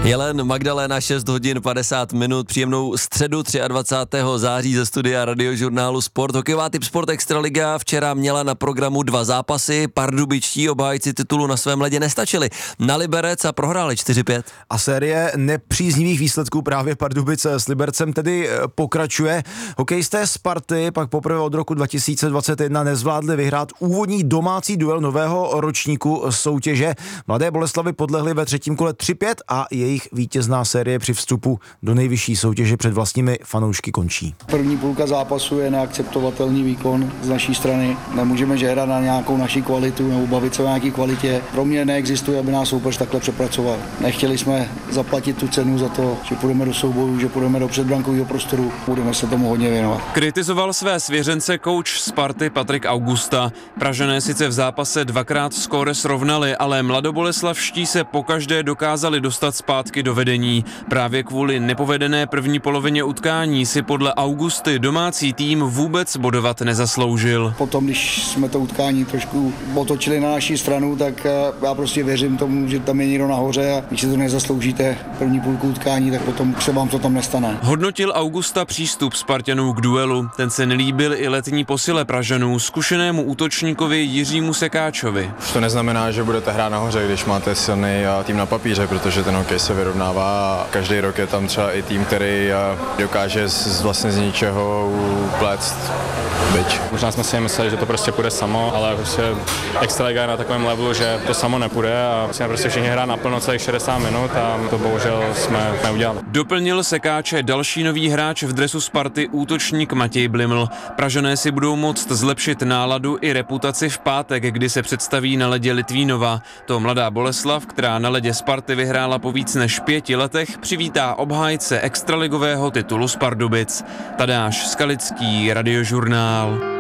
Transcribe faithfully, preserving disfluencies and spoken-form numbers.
Jelen, Magdalena, šest hodin padesát minut, příjemnou středu dvacátého třetího září ze studia Radiožurnálu Sport. Hokejová Tipsport Extraliga včera měla na programu dva zápasy, pardubičtí obhájci titulu na svém ledě nestačili. Na Liberec a prohráli čtyři pět. A série nepříznivých výsledků právě Pardubice s Libercem tedy pokračuje. Hokejisté Sparty pak poprvé od roku dva tisíce dvacet jedna nezvládli vyhrát úvodní domácí duel nového ročníku soutěže. Mladé Boleslavy podlehly ve třetím kole tři pět a jejich vítězná série při vstupu do nejvyšší soutěže před vlastními fanoušky končí. První půlka zápasu je neakceptovatelný výkon z naší strany. Nemůžeme žehrat na nějakou naší kvalitu nebo bavit se o nějaké kvalitě. Pro mě neexistuje, aby nás soupeř takhle přepracoval. Nechtěli jsme zaplatit tu cenu za to, že půjdeme do soubojů, že půjdeme do předbrankového prostoru. Budeme se tomu hodně věnovat. Kritizoval své svěřence kouč Sparty Patrik Augusta. Pražané sice v zápase dvakrát skóre srovnali, ale mladoboleslavští se pokaždé dokázali dostat zpátky do vedení. Právě kvůli nepovedené první polovině utkání si podle Augusty domácí tým vůbec bodovat nezasloužil. Potom, když jsme to utkání trošku otočili na naši stranu, tak já prostě věřím tomu, že tam je někdo nahoře a když si to nezasloužíte první půlku utkání, tak potom se vám to tam nestane. Hodnotil Augusta přístup Spartanů k duelu. Ten se nelíbil i letní posile Pražanů, zkušenému útočníkovi Jiřímu Sekáčovi. Už to neznamená, že budete hrát nahoře, když máte silný tým na papíře, protože ten hokej se vyrovnává a každý rok je tam třeba i tým, který dokáže z, vlastně z ničeho upléct byč. Možná jsme si mysleli, že to prostě půjde samo, ale prostě extraliga je na takovém levelu, že to samo nepůjde a musíme prostě všichni hrát naplno celých šedesát minut a to bohužel jsme neudělali. Doplnil Sekáče další nový hráč v dresu Sparty, útočník Matěj Bliml. Pražané si budou moct zlepšit náladu i reputaci v pátek, kdy se představí na ledě Litvínova. To mladá Boleslav, která na ledě Sparty vyhrála po víc než pěti letech, přivítá obhájce extraligového titulu z Pardubic. Tadáš Skalický, Radiožurnál.